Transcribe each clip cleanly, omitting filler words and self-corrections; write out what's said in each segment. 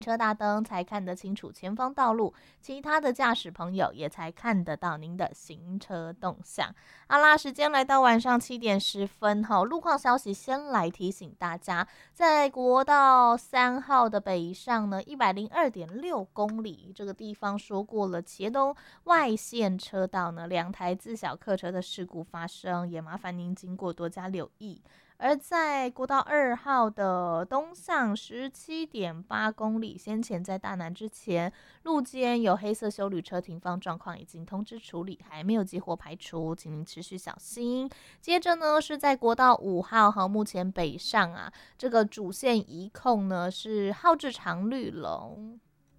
车大灯才看得清楚前方道路，其他的驾驶朋友也才看得到您的行车动向。好啦，时间来到晚上7点10分哈，路况消息先来提醒大家，在国道3号的北上呢，102.6公里这个地方说过了，茄东外线车道呢，2台自小客车的事故发生，也麻烦您经过多加留意。而在国道2号的东向17.8公里，先前在大南之前，路肩有黑色休旅车停放状况已经通知处理，还没有激活排除，请您持续小心。接着呢，是在国道5号和目前北上啊，这个主线移控呢是号志长绿龙。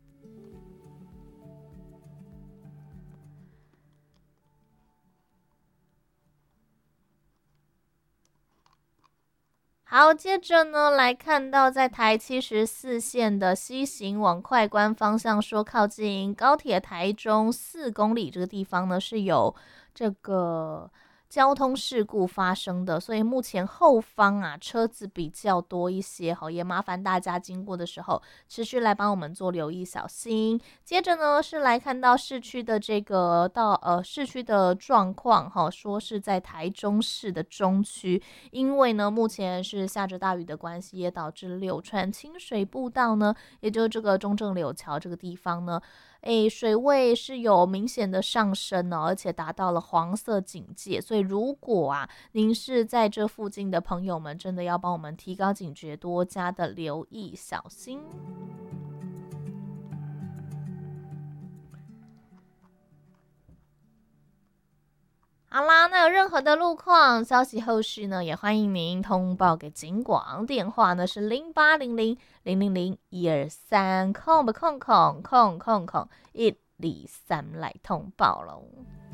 好，接着呢，来看到在台74线的西行往快关方向，说靠近高铁台中4公里这个地方呢，是有这个交通事故发生的，所以目前后方啊车子比较多一些，好，也麻烦大家经过的时候持续来帮我们做留意，小心。接着呢是来看到市区的这个市区的状况，哈，说是在台中市的中区。因为呢，目前是下着大雨的关系，也导致柳川清水步道呢，也就是这个中正柳桥这个地方呢，水位是有明显的上升哦，而且达到了黄色警戒。所以如果啊，您是在这附近的朋友们，真的要帮我们提高警觉，多加的留意，小心。好啦，那有任何的路况消息，后续呢也欢迎您通报给警广，电话呢是0800000123，空123来通报喽。